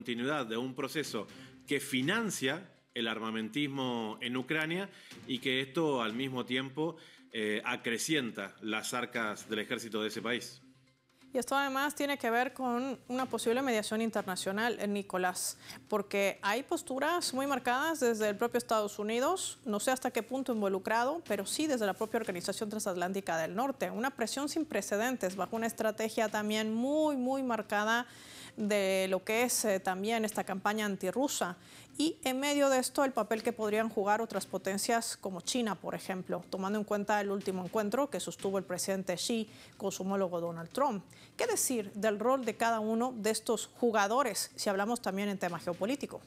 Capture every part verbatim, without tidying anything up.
continuidad de un proceso que financia el armamentismo en Ucrania y que esto al mismo tiempo eh, acrecienta las arcas del ejército de ese país. Y esto además tiene que ver con una posible mediación internacional, Nicolás, porque hay posturas muy marcadas desde el propio Estados Unidos, no sé hasta qué punto involucrado, pero sí desde la propia Organización Transatlántica del Norte. Una presión sin precedentes bajo una estrategia también muy, muy marcada de lo que es eh, también esta campaña antirrusa. Y en medio de esto el papel que podrían jugar otras potencias como China, por ejemplo, tomando en cuenta el último encuentro que sostuvo el presidente Xi con su homólogo Donald Trump. ¿Qué decir del rol de cada uno de estos jugadores si hablamos también en tema geopolítico?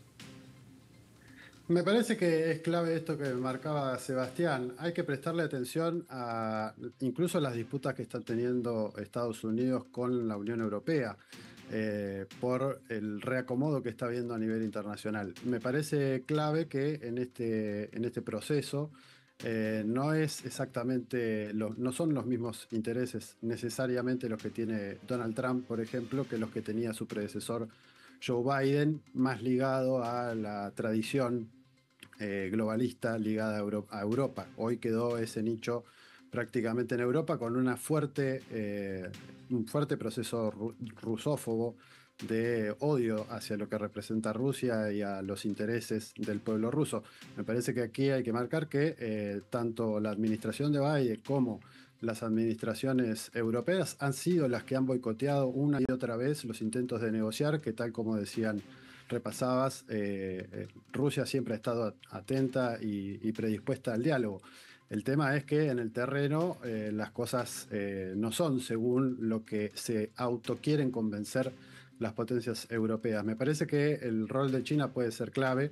Me parece que es clave esto que marcaba Sebastián. Hay que prestarle atención a incluso las disputas que están teniendo Estados Unidos con la Unión Europea eh, por el reacomodo que está habiendo a nivel internacional. Me parece clave que en este, en este proceso eh, no es exactamente, lo, no son los mismos intereses necesariamente los que tiene Donald Trump, por ejemplo, que los que tenía su predecesor Joe Biden, más ligado a la tradición eh, globalista ligada a, Euro a Europa. Hoy quedó ese nicho prácticamente en Europa con una fuerte, eh, un fuerte proceso ru rusófobo de odio hacia lo que representa Rusia y a los intereses del pueblo ruso. Me parece que aquí hay que marcar que eh, tanto la administración de Biden como las administraciones europeas han sido las que han boicoteado una y otra vez los intentos de negociar, que tal como decían, repasabas, eh, eh, Rusia siempre ha estado atenta y, y predispuesta al diálogo. El tema es que en el terreno eh, las cosas eh, no son según lo que se autoquieren convencer las potencias europeas. Me parece que el rol de China puede ser clave.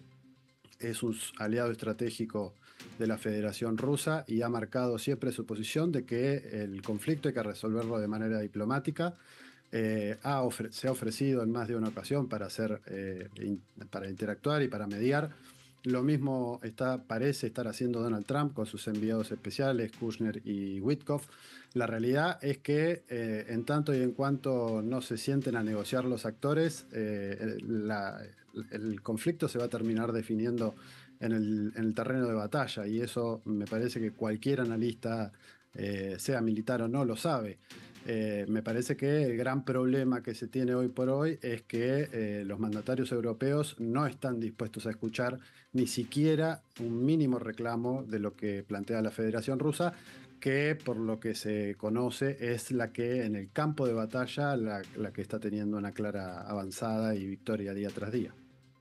Es un aliado estratégico de la Federación Rusa y ha marcado siempre su posición de que el conflicto hay que resolverlo de manera diplomática. Eh, ha se ha ofrecido en más de una ocasión para, hacer, eh, in para interactuar y para mediar. Lo mismo está, parece estar haciendo Donald Trump con sus enviados especiales, Kushner y Witkoff. La realidad es que eh, en tanto y en cuanto no se sienten a negociar los actores, eh, la, el conflicto se va a terminar definiendo en el, en el terreno de batalla, y eso me parece que cualquier analista, eh, sea militar o no, lo sabe. Eh, me parece que el gran problema que se tiene hoy por hoy es que eh, los mandatarios europeos no están dispuestos a escuchar ni siquiera un mínimo reclamo de lo que plantea la Federación Rusa, que por lo que se conoce es la que en el campo de batalla la, la que está teniendo una clara avanzada y victoria día tras día.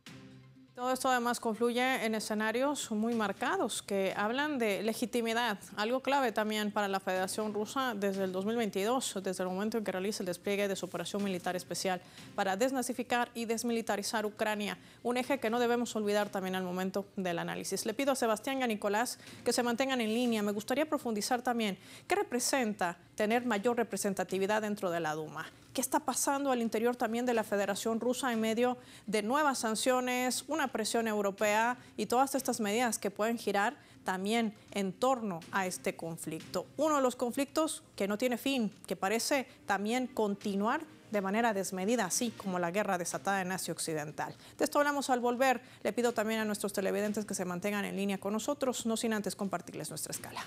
Todo esto además confluye en escenarios muy marcados que hablan de legitimidad, algo clave también para la Federación Rusa desde el dos mil veintidós, desde el momento en que realiza el despliegue de su operación militar especial para desnazificar y desmilitarizar Ucrania, un eje que no debemos olvidar también al momento del análisis. Le pido a Sebastián y a Nicolás que se mantengan en línea. Me gustaría profundizar también qué representa tener mayor representatividad dentro de la Duma. ¿Qué está pasando al interior también de la Federación Rusa en medio de nuevas sanciones, una presión europea y todas estas medidas que pueden girar también en torno a este conflicto? Uno de los conflictos que no tiene fin, que parece también continuar de manera desmedida, así como la guerra desatada en Asia Occidental. De esto hablamos al volver. Le pido también a nuestros televidentes que se mantengan en línea con nosotros, no sin antes compartirles nuestra escala.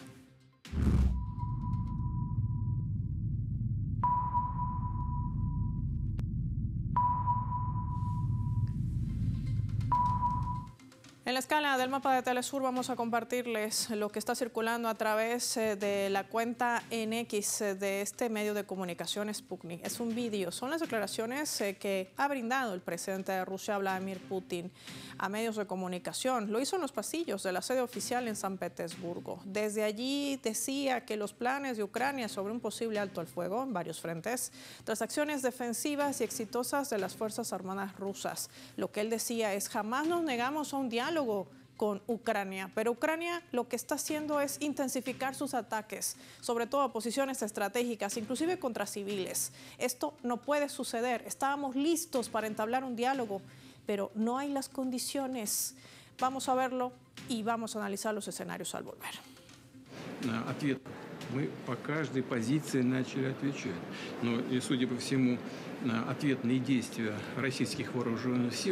En la escala del mapa de Telesur vamos a compartirles lo que está circulando a través de la cuenta en X de este medio de comunicación Sputnik. Es un vídeo, son las declaraciones que ha brindado el presidente de Rusia, Vladimir Putin, a medios de comunicación. Lo hizo en los pasillos de la sede oficial en San Petersburgo. Desde allí decía que los planes de Ucrania sobre un posible alto al fuego en varios frentes, tras acciones defensivas y exitosas de las Fuerzas Armadas rusas. Lo que él decía es: jamás nos negamos a un diálogo con Ucrania, pero Ucrania lo que está haciendo es intensificar sus ataques, sobre todo a posiciones estratégicas, inclusive contra civiles. Esto no puede suceder. Estábamos listos para entablar un diálogo, pero no hay las condiciones. Vamos a verlo y vamos a analizar los escenarios al volver. Ответ Мы по каждой позиции начали отвечать. Но и, судя по всему, ответные действия российских вооруженных сил